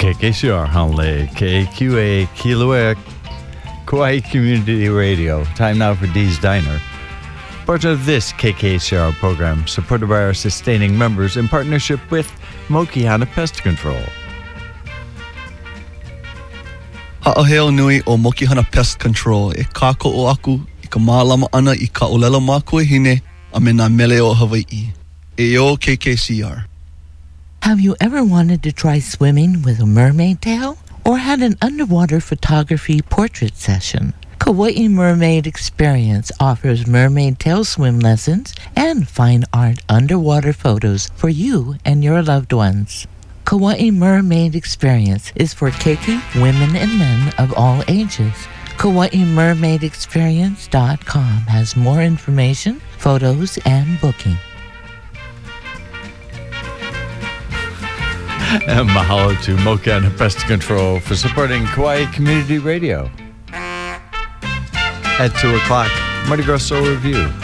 KKCR Hanley, KQA Kilauea, Kauai Community Radio. Time now for Dee's Diner. Part of this KKCR program, supported by our sustaining members in partnership with Mokiana Pest Control. Ha'aheo nui o Mokihana Pest Control e kako o aku I ka mālama ana I ka olela mākua hine a me nā mele o Hawaii. E o KKCR. Have you ever wanted to try swimming with a mermaid tail? Or had an underwater photography portrait session? Kauai Mermaid Experience offers mermaid tail swim lessons and fine art underwater photos for you and your loved ones. Kauai Mermaid Experience is for keiki, women and men of all ages. KauaiMermaidExperience.com has more information, photos, and booking. And mahalo to Mokiana Pest Control for supporting Kauai Community Radio. At 2 o'clock, Mardi Gras Soul Review.